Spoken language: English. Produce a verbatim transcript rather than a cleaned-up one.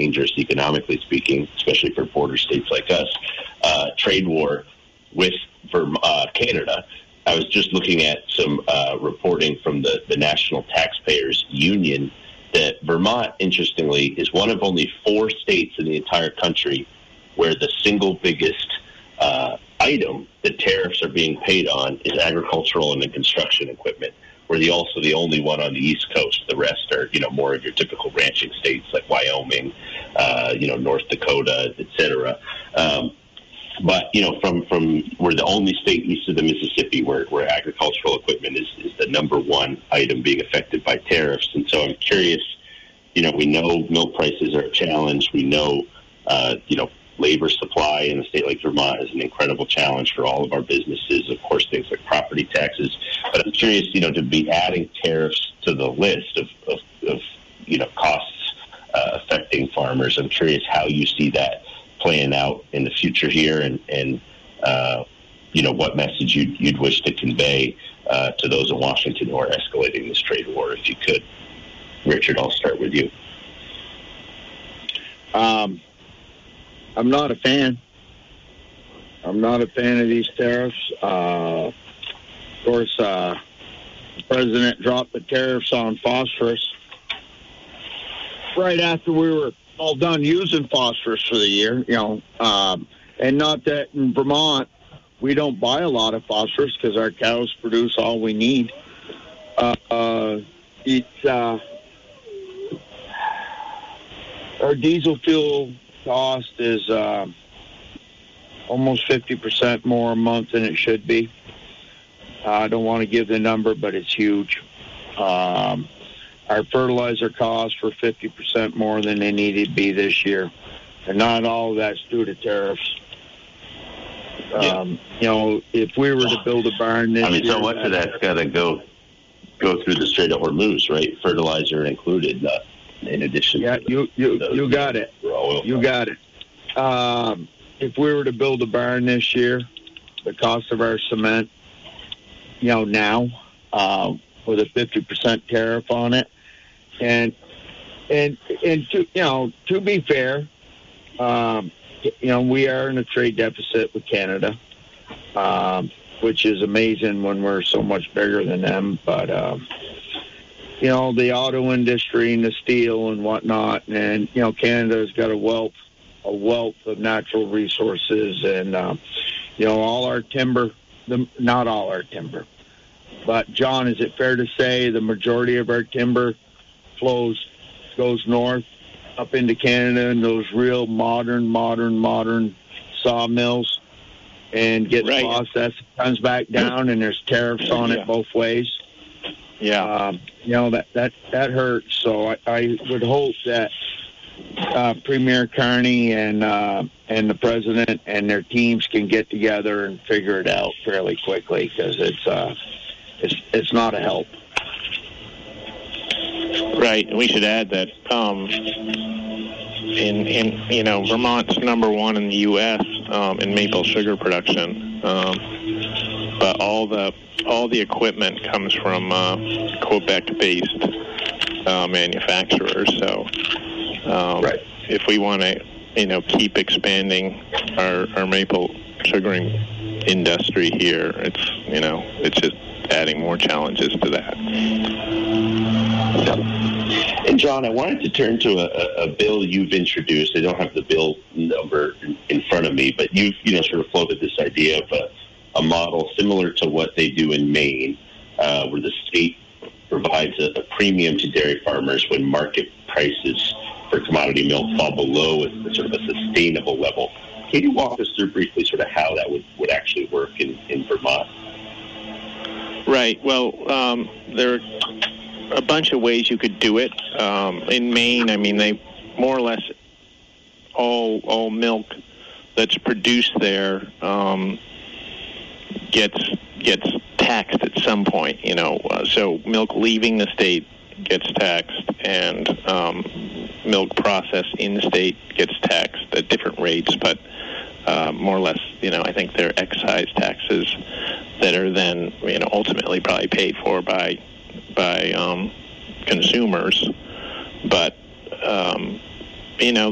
dangerous economically speaking, especially for border states like us, uh, trade war with Verm- uh, Canada. I was just looking at some uh, reporting from the, the National Taxpayers Union that Vermont, interestingly, is one of only four states in the entire country where the single biggest uh, item that tariffs are being paid on is agricultural and the construction equipment. We're the, also the only one on the East Coast. The rest are, you know, more of your typical ranching states like Wyoming, uh, you know, North Dakota, et cetera. Um, but, you know, from, from we're the only state east of the Mississippi where, where agricultural equipment is, is the number one item being affected by tariffs. And so I'm curious, you know, we know milk prices are a challenge. We know, uh, you know, labor supply in a state like Vermont is an incredible challenge for all of our businesses, of course, things like property taxes. But I'm curious, you know, to be adding tariffs to the list of, of, of you know, costs uh, affecting farmers. I'm curious how you see that playing out in the future here and, and uh, you know, what message you'd, you'd wish to convey uh, to those in Washington who are escalating this trade war, if you could. Richard, I'll start with you. Um, I'm not a fan. I'm not a fan of these tariffs. Uh, of course, uh, the president dropped the tariffs on phosphorus right after we were all done using phosphorus for the year, you know. Um, and not that in Vermont we don't buy a lot of phosphorus because our cows produce all we need. Uh, uh, it's uh, our diesel fuel cost is uh, almost fifty percent more a month than it should be. Uh, I don't want to give the number, but it's huge. Um, our fertilizer costs were fifty percent more than they needed to be this year. And not all of that's due to tariffs. Um, yeah. You know, if we were to build a barn this I mean, year... so much of that's got to go go through the Strait of Hormuz, right? Fertilizer included, uh, in addition yeah, to... you, you, the, you got it. You got it. Um, if we were to build a barn this year, the cost of our cement, you know, now, uh, with a fifty percent tariff on it, and and and to you know, to be fair, um, you know, we are in a trade deficit with Canada, um, which is amazing when we're so much bigger than them. But um, you know, the auto industry and the steel and whatnot, and you know, Canada's got a wealth a wealth of natural resources, and um, you know, all our timber, the, not all our timber. But, John, is it fair to say the majority of our timber flows, goes north up into Canada and those real modern, modern, modern sawmills and gets right. processed, comes back down, and there's tariffs on yeah. it both ways? Yeah. Um, you know, that, that, that hurts. So I, I would hope that uh, Premier Carney and uh, and the president and their teams can get together and figure it out fairly quickly, because it's... Uh, It's, it's not a help. Right. We should add that um, in, in, you know, Vermont's number one in the U S um, in maple sugar production. Um, but all the all the equipment comes from uh, Quebec-based uh, manufacturers. So um, right. if we want to, you know, keep expanding our, our maple sugaring industry here, it's, you know, it's just adding more challenges to that. And John, I wanted to turn to a, a bill you've introduced. I don't have the bill number in front of me, but you've, you know, sort of floated this idea of a, a model similar to what they do in Maine, uh, where the state provides a, a premium to dairy farmers when market prices for commodity milk fall below a, sort of a sustainable level. Can you walk us through briefly sort of how that would, would actually work in, in Vermont? Right. Well, um, there are a bunch of ways you could do it. Um, in Maine, I mean, they more or less all all milk that's produced there um, gets gets taxed at some point. You know, uh, so milk leaving the state gets taxed, and um, milk processed in the state gets taxed at different rates, but uh, more or less, you know, I think they're excise taxes that are then, you know, ultimately probably paid for by by um, consumers. But um, you know,